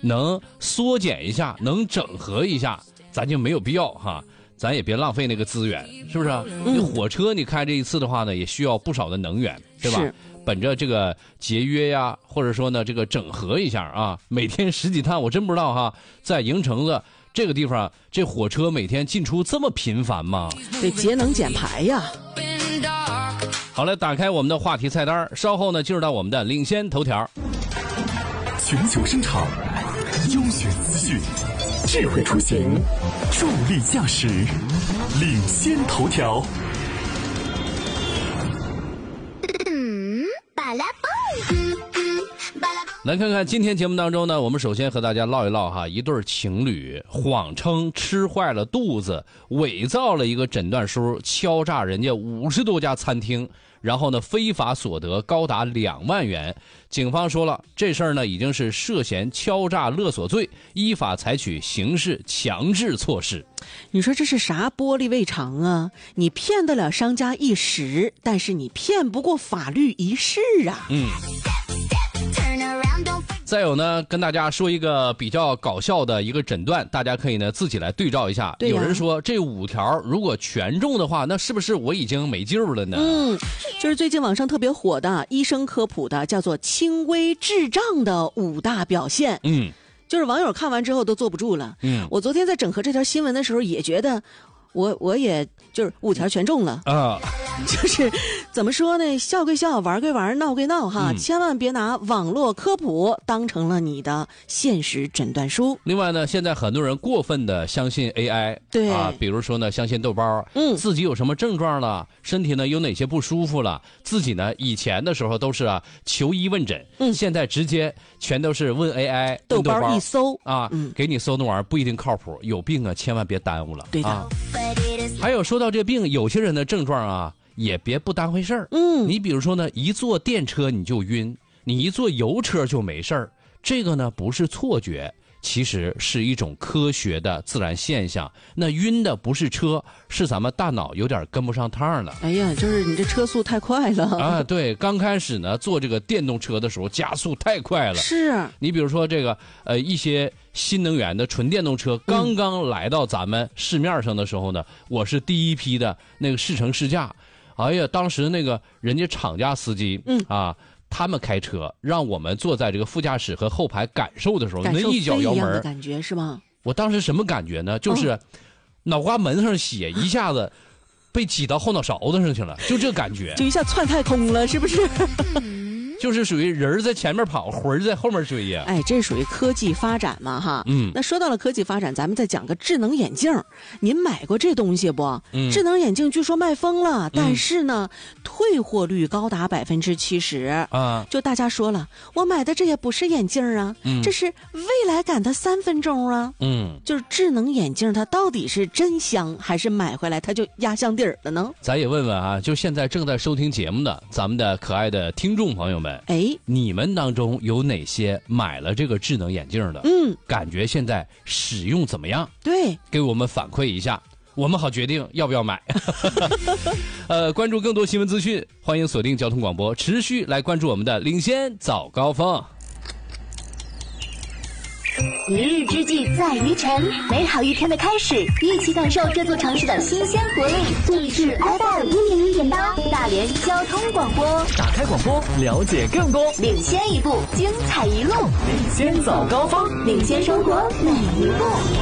能缩减一下，能整合一下，咱就没有必要哈。咱也别浪费那个资源，是不是啊？你火车你开这一次的话呢，也需要不少的能源，对吧？本着这个节约呀，或者说呢这个整合一下啊，每天10几趟，我真不知道哈，在营城的这个地方，这火车每天进出这么频繁吗？ 得节能减排呀。 好了，打开我们的话题菜单，稍后呢进入到我们的领先头条。 全球声场，优选资讯，智慧出行，助力驾驶，领先头条。 来看看今天节目当中呢，我们首先和大家唠一唠哈，一对情侣谎称吃坏了肚子，伪造了一个诊断书，敲诈人家50多家餐厅，然后呢非法所得高达2万元。警方说了，这事儿呢已经是涉嫌敲诈勒索罪，依法采取刑事强制措施。 你说这是啥玻璃胃肠啊？你骗得了商家一时，但是你骗不过法律一世啊。 再有呢，跟大家说一个比较搞笑的一个诊断，大家可以呢自己来对照一下。有人说这5条如果全中的话，那是不是我已经没救了呢？ 就是最近网上特别火的医生科普的，叫做轻微智障的5大表现。就是网友看完之后都坐不住了。我昨天在整合这条新闻的时候也觉得我也就是5条全中了啊。就是怎么说呢，笑归笑，玩归玩，闹归闹哈，千万别拿网络科普当成了你的现实诊断书。 另外呢，现在很多人过分的相信 AI， 对啊，比如说呢相信豆包，自己有什么症状了，身体呢有哪些不舒服了，自己呢以前的时候都是求医问诊，现在直接全都是问 AI， 豆包一搜啊，给你搜那玩意儿不一定靠谱，有病啊千万别耽误了。 对的。 还有说到这病，有些人的症状啊也别不当回事儿。你比如说呢，一坐电车你就晕，你一坐油车就没事儿，这个呢不是错觉，其实是一种科学的自然现象。那晕的不是车，是咱们大脑有点跟不上趟了。 哎呀，就是你这车速太快了啊！对，刚开始呢坐这个电动车的时候加速太快了。 是你比如说这个一些新能源的纯电动车刚刚来到咱们市面上的时候呢，我是第一批的那个试乘试驾。哎呀，当时那个人家厂家司机他们开车让我们坐在这个副驾驶和后排感受的时候，那一脚油门的感觉是吗？ 我当时什么感觉呢？就是脑瓜门上血一下子被挤到后脑勺子上去了，就这感觉， 就一下窜太空了，是不是？ 就是属于人在前面跑，魂在后面追呀。 哎，这属于科技发展嘛哈。那说到了科技发展，咱们再讲个智能眼镜。您买过这东西不？智能眼镜据说卖疯了，但是呢，退货率高达70%啊！就大家说了，我买的这也不是眼镜啊，这是未来感的3分钟啊。就是智能眼镜它到底是真香还是买回来它就压箱底儿了呢？ 咱也问问啊，就现在正在收听节目的咱们的可爱的听众朋友们。你们当中有哪些买了这个智能眼镜的？感觉现在使用怎么样？ 对， 给我们反馈一下，我们好决定要不要买。关注更多新闻资讯，欢迎锁定交通广播，持续来关注我们的领先早高峰。 一日之计在于晨，美好一天的开始，一起感受这座城市的新鲜活力。这里是 FM101.8大连交通广播， 打开广播，了解更多， 领先一步，精彩一路， 领先早高峰， 领先生活每一步。